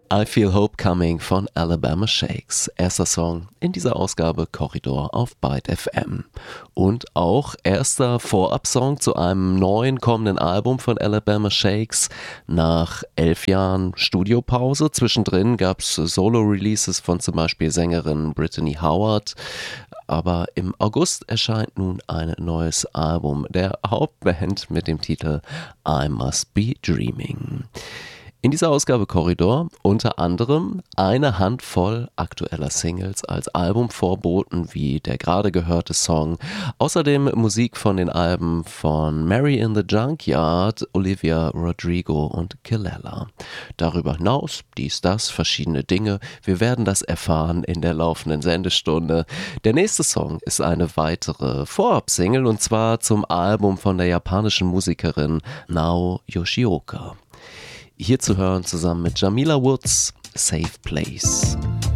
I Feel Hope Coming von Alabama Shakes. Erster Song in dieser Ausgabe Korridor auf Byte FM. Und auch erster Vorab-Song zu einem neuen kommenden Album von Alabama Shakes nach 11 Jahren Studiopause. Zwischendrin gab es Solo-Releases von zum Beispiel Sängerin Brittany Howard. Aber im August erscheint nun ein neues Album der Hauptband mit dem Titel I Must Be Dreaming. In dieser Ausgabe Korridor unter anderem eine Handvoll aktueller Singles als Albumvorboten wie der gerade gehörte Song. Außerdem Musik von den Alben von Mary in the Junkyard, Olivia Rodrigo und Kelela. Darüber hinaus das, verschiedene Dinge. Wir werden das erfahren in der laufenden Sendestunde. Der nächste Song ist eine weitere Vorab-Single und zwar zum Album von der japanischen Musikerin Nao Yoshioka. Hier zu hören zusammen mit Jamila Woods, Safe Place.